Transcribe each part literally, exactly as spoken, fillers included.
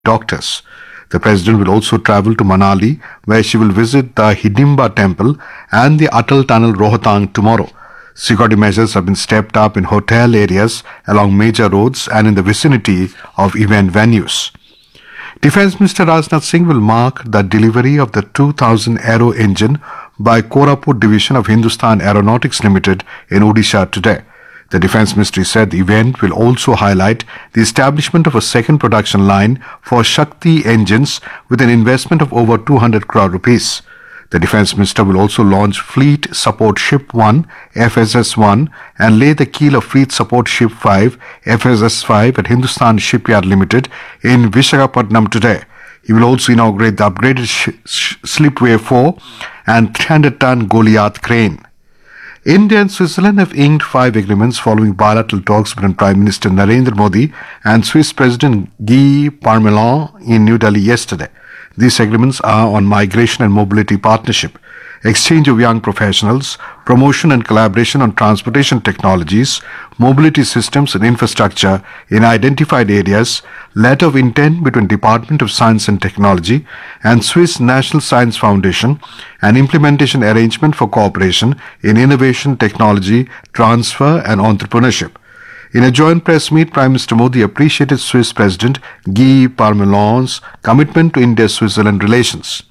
doctors. The president will also travel to Manali, where she will visit the Hidimba temple and the Atal Tunnel Rohtang tomorrow. Security measures have been stepped up in hotel areas along major roads and in the vicinity of event venues. Defence Minister Rajnath Singh will mark the delivery of the two thousand Aero engine by Koraput Division of Hindustan Aeronautics Limited in Odisha today. The Defence Ministry said the event will also highlight the establishment of a second production line for Shakti engines with an investment of over two hundred crore rupees. The Defence Minister will also launch Fleet Support Ship one, F S S one, and lay the keel of Fleet Support Ship five, F S S five at Hindustan Shipyard Limited in Vishakhapatnam today. He will also inaugurate the upgraded sh- sh- Slipway four and three hundred ton Goliath crane. India and Switzerland have inked five agreements following bilateral talks between Prime Minister Narendra Modi and Swiss President Guy Parmelin in New Delhi yesterday. These agreements are on migration and mobility partnership, exchange of young professionals, promotion and collaboration on transportation technologies, mobility systems and infrastructure in identified areas, letter of intent between Department of Science and Technology and Swiss National Science Foundation, and implementation arrangement for cooperation in innovation, technology, transfer and entrepreneurship. In a joint press meet, Prime Minister Modi appreciated Swiss President Guy Parmelin's commitment to India-Switzerland relations.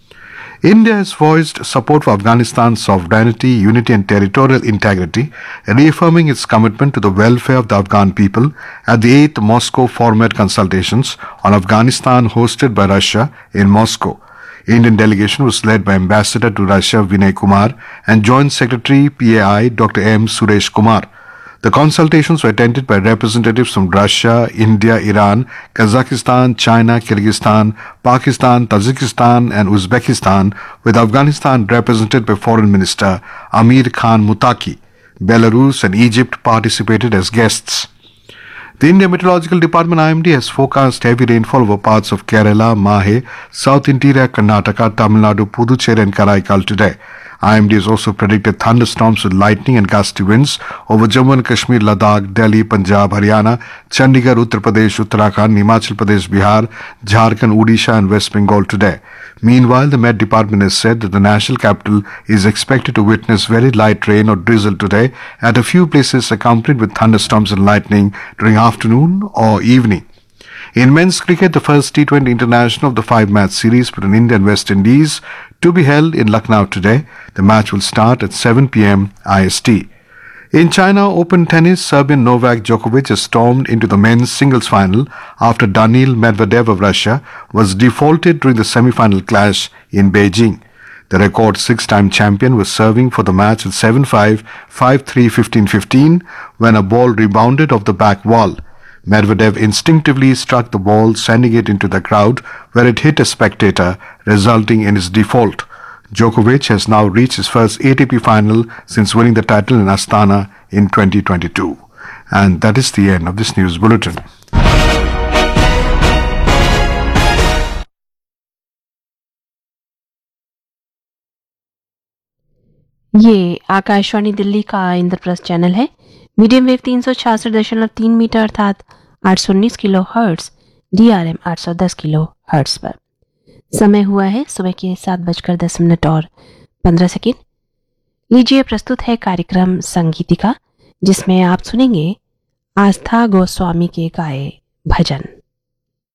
India has voiced support for Afghanistan's sovereignty, unity and territorial integrity, reaffirming its commitment to the welfare of the Afghan people at the eighth Moscow Format Consultations on Afghanistan hosted by Russia in Moscow. Indian delegation was led by Ambassador to Russia Vinay Kumar and Joint Secretary P A I Doctor M. Suresh Kumar. The consultations were attended by representatives from Russia, India, Iran, Kazakhstan, China, Kyrgyzstan, Pakistan, Tajikistan and Uzbekistan, with Afghanistan represented by Foreign Minister Amir Khan Muttaqi. Belarus and Egypt participated as guests. The India Meteorological Department I M D has forecast heavy rainfall over parts of Kerala, Mahe, South Interior, Karnataka, Tamil Nadu, Puducherry and Karaikal today. I M D has also predicted thunderstorms with lightning and gusty winds over Jammu and Kashmir, Ladakh, Delhi, Punjab, Haryana, Chandigarh, Uttar Pradesh, Uttarakhand, Himachal Pradesh, Bihar, Jharkhand, Odisha and West Bengal today. Meanwhile, the Met Department has said that the national capital is expected to witness very light rain or drizzle today at a few places accompanied with thunderstorms and lightning during afternoon or evening. In men's cricket, the first T twenty international of the five-match series between India and West Indies to be held in Lucknow today. The match will start at seven p.m. I S T. In China Open tennis, Serbian Novak Djokovic has stormed into the men's singles final after Daniil Medvedev of Russia was defaulted during the semi-final clash in Beijing. The record six-time champion was serving for the match at seven five, five three, fifteen fifteen when a ball rebounded off the back wall. Medvedev instinctively struck the ball, sending it into the crowd, where it hit a spectator, resulting in his default. Djokovic has now reached his first A T P final since winning the title in Astana in twenty twenty-two. And that is the end of this news bulletin. ये आकाशवाणी दिल्ली का Indraprastha channel है। Medium wave तीन सौ छियासठ दशमलव तीन metre अर्थात आठ सौ उन्नीस kilo hertz, D R M आठ सौ दस किलो हर्ट्स पर। समय हुआ है सुबह के सात बजकर दस मिनट और पंद्रह सेकेंड। लीजिए प्रस्तुत है कार्यक्रम संगीतिका, जिसमें आप सुनेंगे आस्था गोस्वामी के गाए भजन।